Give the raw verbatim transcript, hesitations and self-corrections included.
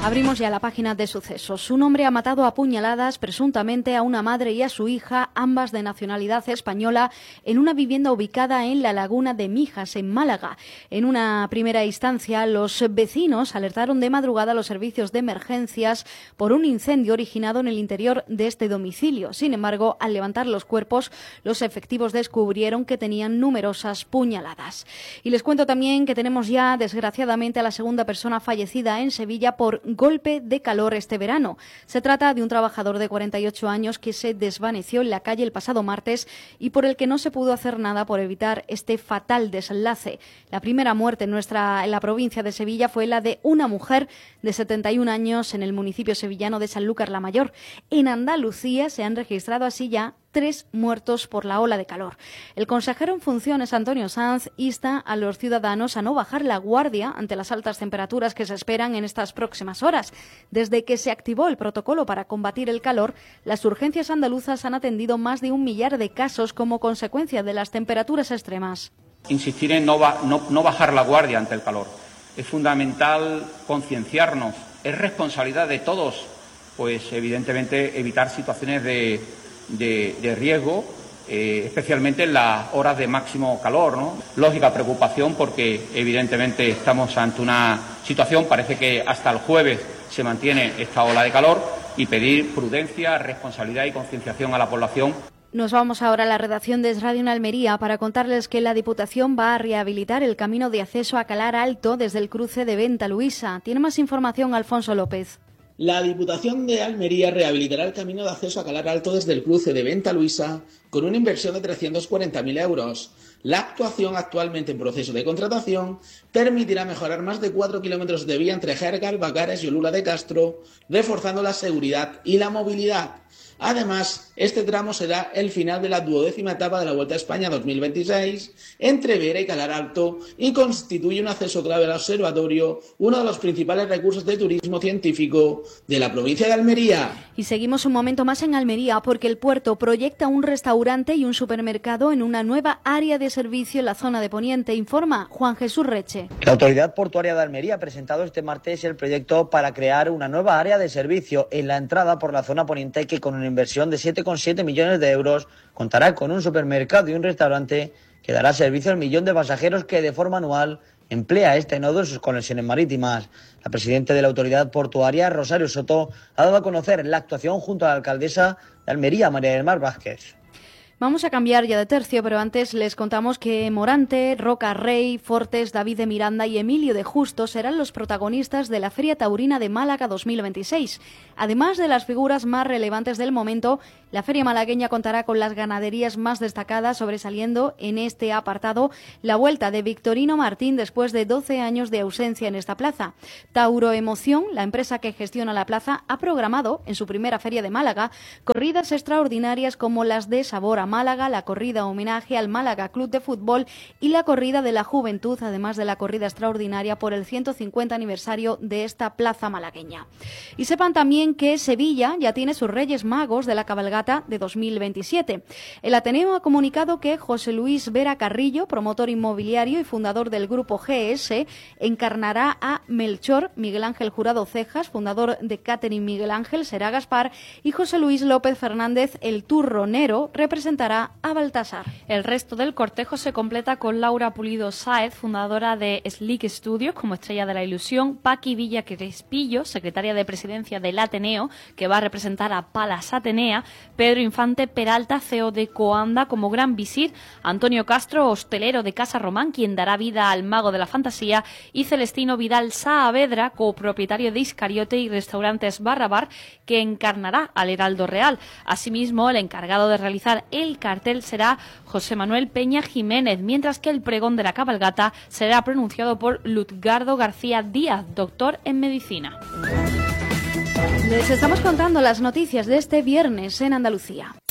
Abrimos ya la página de sucesos. Un hombre ha matado a puñaladas presuntamente a una madre y a su hija, ambas de nacionalidad española, en una vivienda ubicada en la laguna de Mijas, en Málaga. En una primera instancia, los vecinos alertaron de madrugada a los servicios de emergencias por un incendio originado en el interior de este domicilio. Sin embargo, al levantar los cuerpos, los efectivos descubrieron que tenían numerosas puñaladas. Y les cuento también que tenemos ya, desgraciadamente, a la segunda persona fallecida en Sevilla por golpe de calor este verano. Se trata de un trabajador de cuarenta y ocho años que se desvaneció en la calle el pasado martes y por el que no se pudo hacer nada por evitar este fatal desenlace. La primera muerte en, nuestra, en la provincia de Sevilla fue la de una mujer de setenta y un años en el municipio sevillano de Sanlúcar la Mayor. En Andalucía se han registrado así ya tres muertos por la ola de calor. El consejero en funciones, Antonio Sanz, insta a los ciudadanos a no bajar la guardia ante las altas temperaturas que se esperan en estas próximas horas. Desde que se activó el protocolo para combatir el calor, las urgencias andaluzas han atendido más de un millar de casos como consecuencia de las temperaturas extremas. Insistir en no, ba- no, no bajar la guardia ante el calor. Es fundamental concienciarnos. Es responsabilidad de todos, pues evidentemente evitar situaciones de De, de riesgo, eh, especialmente en las horas de máximo calor, ¿no? Lógica preocupación porque evidentemente estamos ante una situación, parece que hasta el jueves se mantiene esta ola de calor, y pedir prudencia, responsabilidad y concienciación a la población. Nos vamos ahora a la redacción de Radio en Almería para contarles que la Diputación va a rehabilitar el camino de acceso a Calar Alto desde el cruce de Venta Luisa. Tiene más información Alfonso López. La Diputación de Almería rehabilitará el camino de acceso a Calar Alto desde el cruce de Venta Luisa con una inversión de trescientos cuarenta mil euros. La actuación, actualmente en proceso de contratación, permitirá mejorar más de cuatro kilómetros de vía entre Jerga, Albacares y Olula de Castro, reforzando la seguridad y la movilidad. Además, este tramo será el final de la duodécima etapa de la Vuelta a España dos mil veintiséis entre Vera y Calar Alto y constituye un acceso clave al observatorio, uno de los principales recursos de turismo científico de la provincia de Almería. Y seguimos un momento más en Almería porque el puerto proyecta un restaurante y un supermercado en una nueva área de servicio en la zona de Poniente, informa Juan Jesús Reche. La Autoridad Portuaria de Almería ha presentado este martes el proyecto para crear una nueva área de servicio en la entrada por la zona poniente que con una inversión de siete coma siete millones de euros contará con un supermercado y un restaurante que dará servicio al millón de pasajeros que de forma anual emplea este nodo en sus conexiones marítimas. La presidenta de la Autoridad Portuaria, Rosario Soto, ha dado a conocer la actuación junto a la alcaldesa de Almería, María del Mar Vázquez. Vamos a cambiar ya de tercio, pero antes les contamos que Morante, Roca Rey, Fortes, David de Miranda y Emilio de Justo serán los protagonistas de la Feria Taurina de Málaga dos mil veintiséis. Además de las figuras más relevantes del momento, la feria malagueña contará con las ganaderías más destacadas, sobresaliendo en este apartado la vuelta de Victorino Martín después de doce años de ausencia en esta plaza. Tauro Emoción, la empresa que gestiona la plaza, ha programado en su primera feria de Málaga corridas extraordinarias como las de Sabor a Málaga, la corrida homenaje al Málaga Club de Fútbol y la corrida de la Juventud, además de la corrida extraordinaria por el ciento cincuenta aniversario de esta plaza malagueña. Y sepan también que Sevilla ya tiene sus Reyes Magos de la cabalgata de dos mil veintisiete. El Ateneo ha comunicado que José Luis Vera Carrillo, promotor inmobiliario y fundador del grupo G S, encarnará a Melchor, Miguel Ángel Jurado Cejas, fundador de Catering Miguel Ángel, será Gaspar, y José Luis López Fernández, el turronero, representará a Baltasar. El resto del cortejo se completa con Laura Pulido Sáez, fundadora de Slick Studios como estrella de la ilusión, Paqui Villa Crespillo, secretaria de presidencia del Ateneo, que va a representar a Palas Atenea, Pedro Infante Peralta, C E O de Coanda como gran visir, Antonio Castro, hostelero de Casa Román, quien dará vida al mago de la fantasía, y Celestino Vidal Saavedra, copropietario de Iscariote y Restaurantes Barra Bar, que encarnará al Heraldo Real. Asimismo, el encargado de realizar el cartel será José Manuel Peña Jiménez, mientras que el pregón de la cabalgata será pronunciado por Lutgardo García Díaz, doctor en medicina. Les estamos contando las noticias de este viernes en Andalucía.